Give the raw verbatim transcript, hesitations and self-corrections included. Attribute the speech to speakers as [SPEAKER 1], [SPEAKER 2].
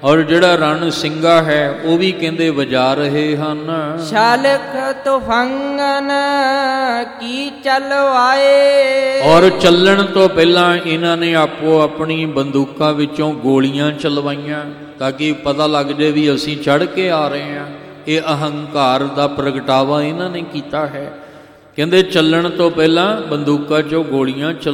[SPEAKER 1] ਔਰ ਜਿਹੜਾ ਰਣ ਸਿੰਘਾ ਹੈ ਉਹ ਵੀ ਕਹਿੰਦੇ ਵਜਾ ਰਹੇ ਹਨ।
[SPEAKER 2] ਸ਼ਾਲਖ ਤੁਫੰਗਨ ਕੀ ਚਲਵਾਏ।
[SPEAKER 1] ਔਰ ਚੱਲਣ ਤੋਂ ਪਹਿਲਾਂ ਇਹਨਾਂ ਨੇ ਆਪੋ ਆਪਣੀ ਬੰਦੂਕਾਂ ਵਿੱਚੋਂ ਗੋਲੀਆਂ ਚਲਵਾਈਆਂ ਤਾਂ ਕਿ ਪਤਾ ਲੱਗ ਜਾਏ ਵੀ ਅਸੀਂ ਚੜ੍ਹ ਕੇ ਆ ਰਹੇ ਹਾਂ। ਇਹ ਅਹੰਕਾਰ ਦਾ ਪ੍ਰਗਟਾਵਾ ਇਹਨਾਂ ਨੇ ਕੀਤਾ ਹੈ। ਕਹਿੰਦੇ ਚੱਲਣ ਤੋਂ ਪਹਿਲਾਂ ਬੰਦੂਕਾਂ 'ਚੋਂ ਗੋਲੀਆਂ ਚਲ